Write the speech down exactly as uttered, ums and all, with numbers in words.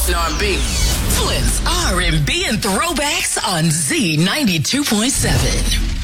and R and B. Flynn's R and B and throwbacks on Z ninety-two point seven.